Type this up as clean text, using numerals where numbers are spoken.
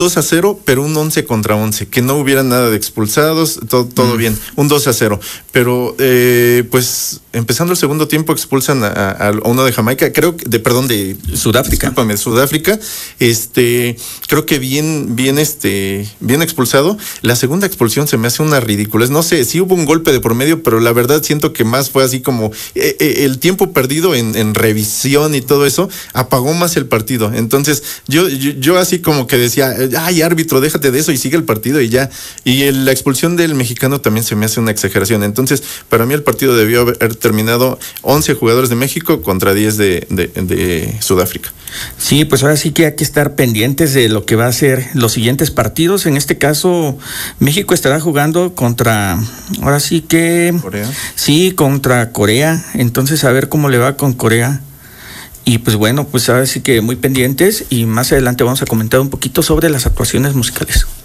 2-0, pero un 11 contra 11, que no hubiera nada de expulsados, todo bien, un 2-0, pero pues empezando el segundo tiempo expulsan a uno de Jamaica, creo que de Sudáfrica. Discúlpame, Sudáfrica, creo que bien expulsado. La segunda expulsión se me hace una ridiculez, no sé, sí hubo un golpe de por medio, pero la verdad siento que más fue así como el tiempo perdido en revisión y todo eso apagó más el partido. Entonces yo así como que decía, ay, árbitro, déjate de eso y sigue el partido y ya. Y la expulsión del mexicano también se me hace una exageración. Entonces, para mí el partido debió haber terminado 11 jugadores de México contra 10 de Sudáfrica. Sí, pues ahora sí que hay que estar pendientes de lo que va a ser los siguientes partidos. En este caso, México estará jugando contra Corea. Sí, contra Corea. Entonces, a ver cómo le va con Corea. Y pues bueno, pues ahora sí que muy pendientes y más adelante vamos a comentar un poquito sobre las actuaciones musicales.